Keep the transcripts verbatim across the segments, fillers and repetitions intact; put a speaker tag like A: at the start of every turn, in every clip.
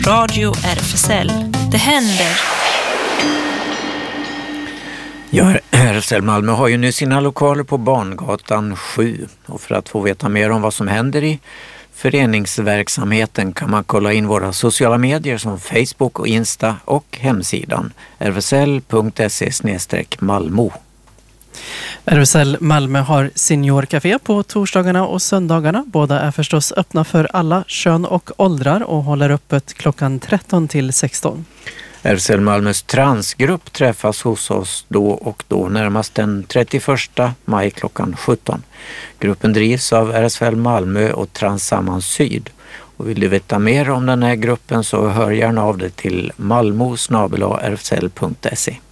A: Radio R F S L. Det händer.
B: Ja, R F S L Malmö har ju nu sina lokaler på Barngatan sju. Och för att få veta mer om vad som händer i föreningsverksamheten kan man kolla in våra sociala medier som Facebook och Insta och hemsidan r f s l punkt s e slash malmo.
C: R F S L Malmö har seniorcafé på torsdagarna och söndagarna. Båda är förstås öppna för alla kön och åldrar och håller öppet klockan tretton till sexton.
B: R F S L Malmös transgrupp träffas hos oss då och då, närmast den trettioförsta maj klockan sjutton. Gruppen drivs av R F S L Malmö och Transammans Syd. Och vill du veta mer om den här gruppen så hör gärna av dig till malmo snabel-a r f s l punkt s e.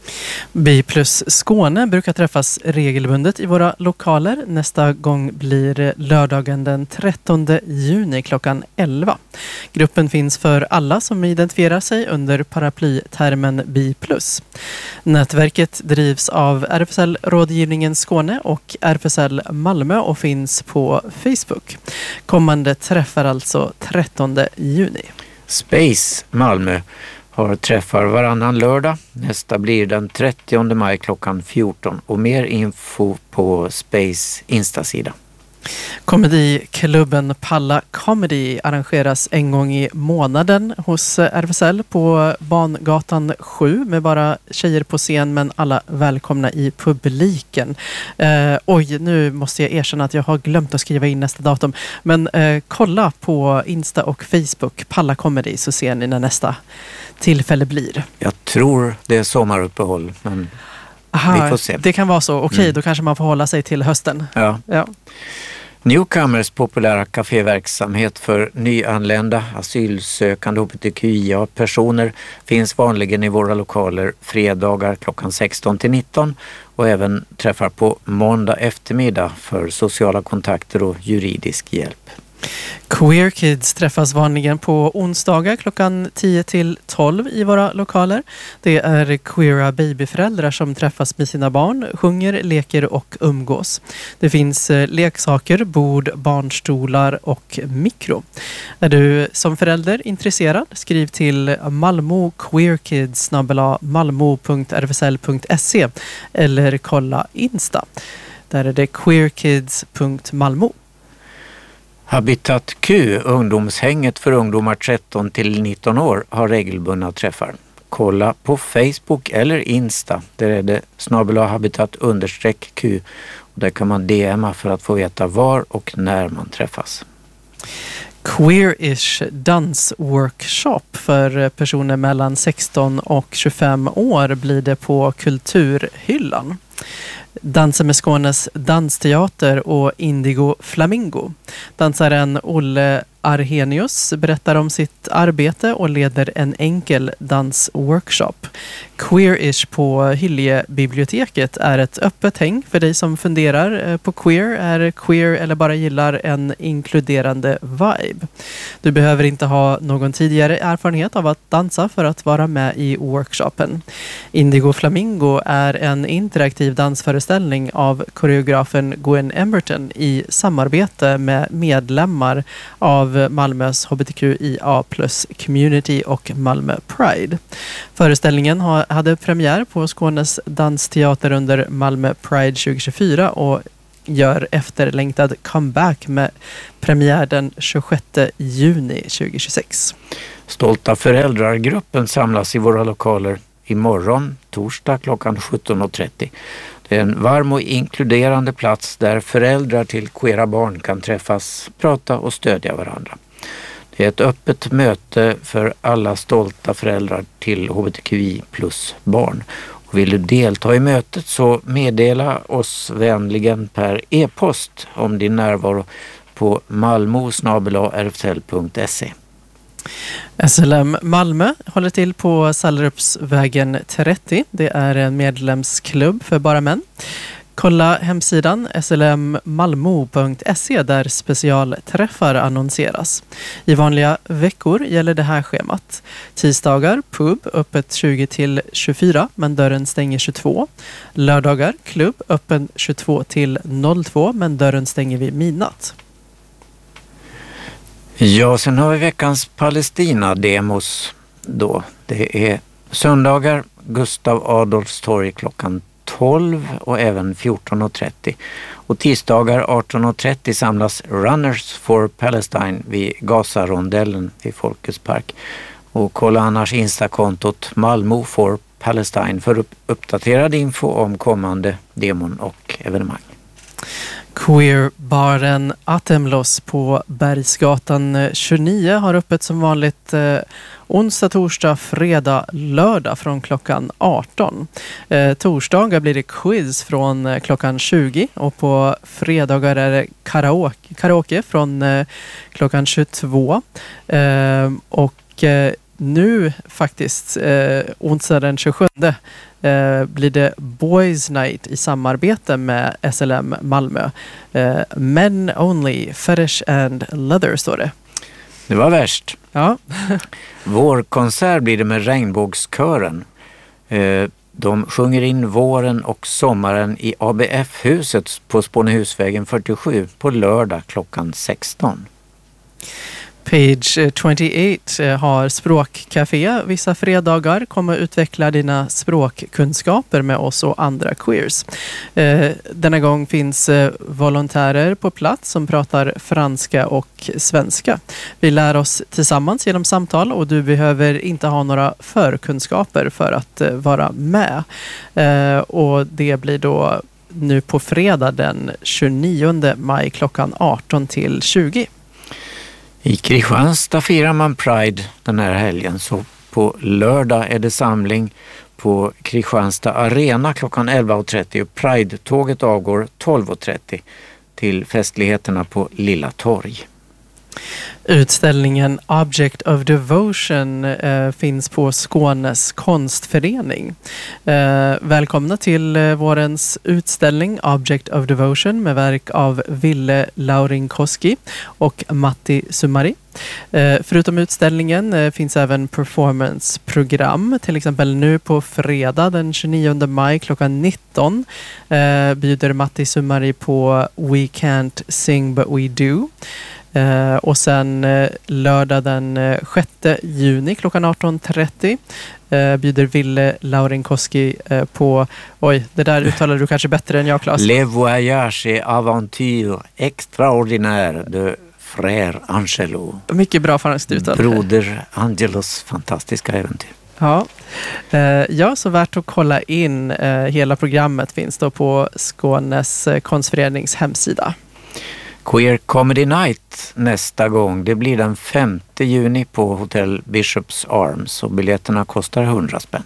C: Bi plus Skåne brukar träffas regelbundet i våra lokaler. Nästa gång blir lördagen den trettonde juni klockan elva. Gruppen finns för alla som identifierar sig under paraplytermen Bi plus. Nätverket drivs av R F S L-rådgivningen Skåne och R F S L Malmö och finns på Facebook. Kommande träffar alltså trettonde juni.
B: Space Malmö har träffar varannan lördag. Nästa blir den trettionde maj klockan fjorton och mer info på Space Insta-sida.
C: Komediklubben Palla Comedy arrangeras en gång i månaden hos R F S L på Barngatan sju med bara tjejer på scen men alla välkomna i publiken. Eh, oj, nu måste jag erkänna att jag har glömt att skriva in nästa datum. Men eh, kolla på Insta och Facebook Palla Comedy så ser ni när nästa tillfälle blir.
B: Jag tror det är sommaruppehåll, men
C: Aha,
B: vi får se.
C: Det kan vara så. Okej,
B: mm.
C: då kanske man får hålla sig till hösten.
B: Ja.
C: Ja.
B: Newcomers populära kaféverksamhet för nyanlända, asylsökande H B T Q I A-personer finns vanligen i våra lokaler fredagar klockan sexton till nitton och även träffar på måndag eftermiddag för sociala kontakter och juridisk hjälp.
C: Queer Kids träffas vanligen på onsdagar klockan tio till tolv i våra lokaler. Det är queera babyföräldrar som träffas med sina barn, sjunger, leker och umgås. Det finns leksaker, bord, barnstolar och mikro. Är du som förälder intresserad? Skriv till malmo queerkids snabel-a malmo punkt r f s l punkt s e eller kolla Insta. Där är det queerkids punkt malmo.
B: Habitat Q, ungdomshänget för ungdomar tretton till nitton år, har regelbundna träffar. Kolla på Facebook eller Insta, där är det snabel-a habitat understreck Q. Och där kan man D M:a för att få veta var och när man träffas.
C: Queerish dansworkshop för personer mellan sexton och tjugofem år blir det på Kulturhyllan. Dansa med Skånes dansteater och Indigo Flamingo. Dansaren Olle Arrhenius berättar om sitt arbete och leder en enkel dansworkshop. Queerish på Hyllie-biblioteket är ett öppet häng för dig som funderar på queer, är queer eller bara gillar en inkluderande vibe. Du behöver inte ha någon tidigare erfarenhet av att dansa för att vara med i workshopen. Indigo Flamingo är en interaktiv dansföreställning av koreografen Gwen Emberton i samarbete med medlemmar av Malmös H B T Q I A plus community och Malmö Pride. Föreställningen hade premiär på Skånes dansteater under Malmö Pride tjugohundratjugofyra och gör efterlängtad comeback med premiär den tjugosjätte juni tjugohundratjugosex.
B: Stolta föräldrargruppen samlas i våra lokaler imorgon, torsdag klockan sjutton och trettio. Det är en varm och inkluderande plats där föräldrar till queera barn kan träffas, prata och stödja varandra. Det är ett öppet möte för alla stolta föräldrar till H B T Q I plus barn. Och vill du delta i mötet så meddela oss vänligen per e-post om din närvaro på malmo snabel-a r f s l punkt s e.
C: S L M Malmö håller till på Sallerupsvägen trettio. Det är en medlemsklubb för bara män. Kolla hemsidan s l m malmo punkt s e där specialträffar annonseras. I vanliga veckor gäller det här schemat. Tisdagar, pub, öppet tjugo till tjugofyra men dörren stänger tjugotvå. Lördagar, klubb, öppen tjugotvå till två men dörren stänger vid midnatt.
B: Ja, sen har vi veckans Palestina-demos då. Det är söndagar, Gustav Adolfs torg klockan tolv och även fjorton och trettio. Och tisdagar arton och trettio samlas Runners for Palestine vid Gaza-rondellen vid Folkets park. Och kolla annars Insta-kontot Malmö for Palestine för upp- uppdaterad info om kommande demon och evenemang.
C: Queerbaren Atemlos på Bergsgatan tjugonio har öppet som vanligt eh, onsdag, torsdag, fredag, lördag från klockan arton. Eh, torsdagar blir det quiz från eh, klockan tjugo och på fredagar är det karaoke, karaoke från eh, klockan tjugotvå. Eh, och eh, nu faktiskt eh, onsdag den tjugosjunde eh, blir det Boys Night i samarbete med S L M Malmö. Eh, Men Only, Fetish and Leather står det.
B: Det var värst.
C: Ja.
B: Vår konsert blir det med Regnbågskören. Eh, de sjunger in våren och sommaren i A B F-huset på Spånehusvägen fyrtiosju på lördag klockan sexton.
C: Page tjugoåtta har språkcafé vissa fredagar. Kommer utveckla dina språkkunskaper med oss och andra queers. Eh, denna gång finns eh, volontärer på plats som pratar franska och svenska. Vi lär oss tillsammans genom samtal och du behöver inte ha några förkunskaper för att eh, vara med. Eh, och det blir då nu på fredag den tjugonionde maj klockan arton till tjugo.
B: I Kristianstad firar man Pride den här helgen, så på lördag är det samling på Kristianstad Arena klockan elva och trettio. Pride-tåget avgår tolv och trettio till festligheterna på Lilla torg.
C: Utställningen Object of Devotion eh, finns på Skånes konstförening. Eh, välkomna till eh, vårens utställning Object of Devotion med verk av Ville Laurinkoski och Matti Sumari. Eh, förutom utställningen eh, finns även performanceprogram. Till exempel nu på fredag den tjugonionde maj klockan nitton eh, bjuder Matti Sumari på We Can't Sing But We Do. Uh, och sen uh, lördag den uh, sjätte juni klockan arton trettio uh, bjuder Ville Laurinkoski uh, på, oj, det där uttalar du kanske bättre än jag, Claes.
B: Le voyage et aventure extraordinaire de Frère Angelo.
C: Mycket bra franskt uttal.
B: Broder Angelos fantastiska äventyr.
C: Ja. Uh, ja, så värt att kolla in. Uh, hela programmet finns då på Skånes uh, konstförenings hemsida.
B: Queer Comedy Night nästa gång, det blir den femte juni på Hotel Bishops Arms och biljetterna kostar hundra spänn.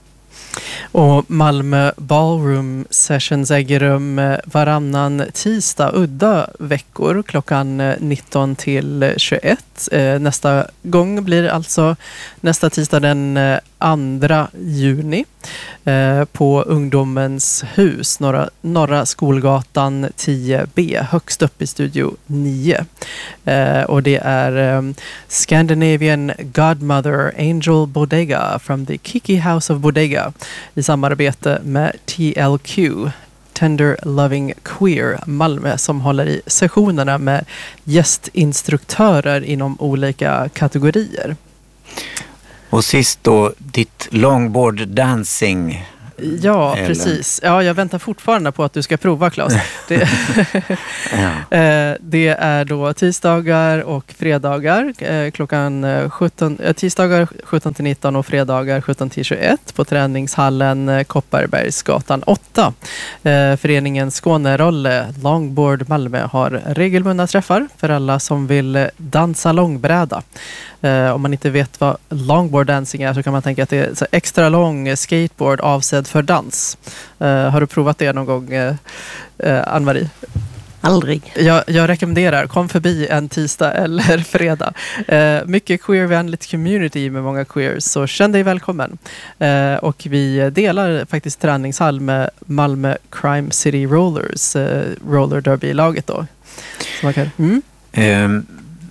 C: Och Malmö Ballroom Sessions äger rum varannan tisdag, udda veckor klockan nitton till tjugoett. Nästa gång blir alltså nästa tisdag den andra juni på Ungdomens hus, norra, norra Skolgatan tio B, högst upp i studio nio. Och det är Scandinavian Godmother Angel Bodega from the Kiki House of Bodega i samarbete med T L Q, Tender Loving Queer Malmö, som håller i sessionerna med gästinstruktörer inom olika kategorier.
B: Och sist då, ditt longboard dancing.
C: Ja,
B: Eller?
C: Precis. Ja, jag väntar fortfarande på att du ska prova, Claes. Det,
B: ja.
C: det är då tisdagar och fredagar klockan sjutton, tisdagar sjutton till nitton och fredagar sjutton till tjugoett på träningshallen Kopparbergsgatan åtta. Föreningen Skånerolle Longboard Malmö har regelbundna träffar för alla som vill dansa långbräda. Om man inte vet vad longboard dancing är så kan man tänka att det är så extra lång skateboard avsedd för dans. Uh, har du provat det någon gång, uh, uh, Ann-Marie?
D: Aldrig.
C: Jag, jag rekommenderar, kom förbi en tisdag eller fredag. Uh, mycket queervänligt community med många queers, så känn dig välkommen. Uh, och vi delar faktiskt träningshall med Malmö Crime City Rollers, uh, roller derby-laget då. Så man kan, mm.
B: um.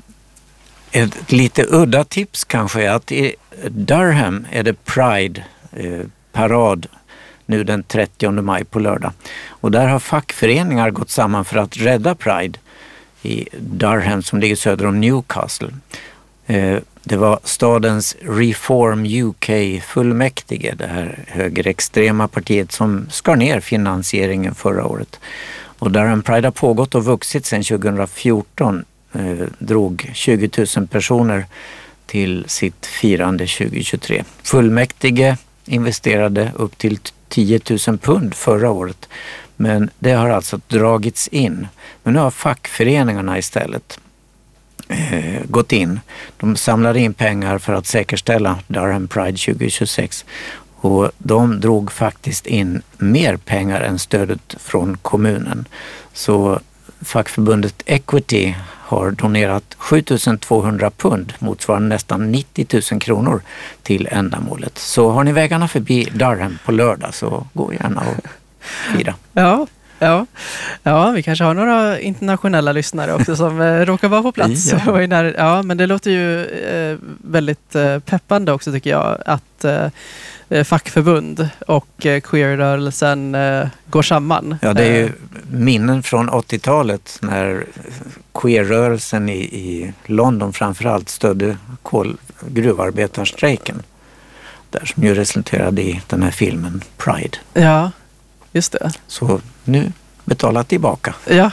B: Ett lite udda tips kanske är att i Durham är det Pride eh, parad nu den trettionde maj på lördag. Och där har fackföreningar gått samman för att rädda Pride. i Durham som ligger söder om Newcastle. Det var stadens Reform U K-fullmäktige, det här högerextrema partiet som skar ner finansieringen förra året. Och Durham Pride har pågått och vuxit sedan tjugohundrafjorton, eh, drog tjugo tusen personer till sitt firande tjugohundratjugotre. Fullmäktige investerade upp till tio tusen pund förra året, men det har alltså dragits in. Men nu har fackföreningarna istället eh, gått in. De samlade in pengar för att säkerställa Durham Pride tjugohundratjugosex. Och de drog faktiskt in mer pengar än stödet från kommunen. Så fackförbundet Equity har donerat sju tusen tvåhundra pund, motsvarande nästan nittio tusen kronor till ändamålet. Så har ni vägarna förbi Durham på lördag så gå gärna och fira.
C: Ja. Ja. ja, vi kanske har några internationella lyssnare också som eh, råkar vara på plats. Ja. ja, men det låter ju eh, väldigt eh, peppande också tycker jag att eh, fackförbund och eh, queerrörelsen eh, går samman.
B: Ja, det är ju minnen från åttiotalet när queerrörelsen i, i London framförallt stödde kol, gruvarbetarstrejken. Där som ju resulterade i den här filmen Pride.
C: Ja, just det.
B: Så nu betala tillbaka.
C: Ja,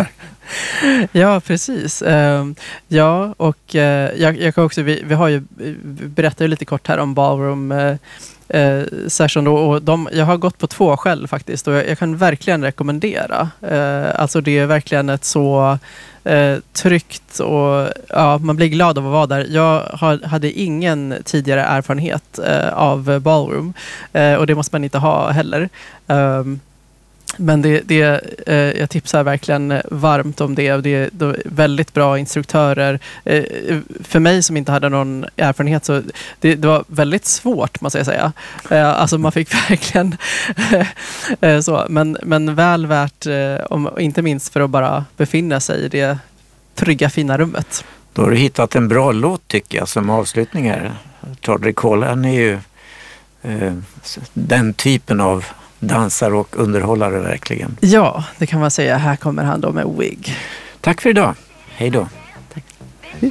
C: ja precis. Uh, ja, och uh, jag, jag kan också, vi, vi har ju berättat lite kort här om Ballroom uh, uh, Session då, och de, jag har gått på två själv faktiskt och jag, jag kan verkligen rekommendera. Uh, alltså det är verkligen ett så uh, tryggt och ja, man blir glad av att vara där. Jag har, hade ingen tidigare erfarenhet uh, av Ballroom uh, och det måste man inte ha heller. Um, Men det, det, eh, jag tipsar verkligen varmt om det. Det, det är väldigt bra instruktörer. Eh, för mig som inte hade någon erfarenhet så det, det var väldigt svårt måste jag säga. Eh, alltså man fick verkligen eh, så. Men, men väl värt, eh, om, inte minst för att bara befinna sig i det trygga fina rummet.
B: Då har du hittat en bra låt tycker jag som avslutning här. Todrick Hall, han är ju eh, den typen av dansare och underhållare verkligen.
C: Ja, det kan man säga. Här kommer han då med Wig.
B: Tack för idag. Hej då.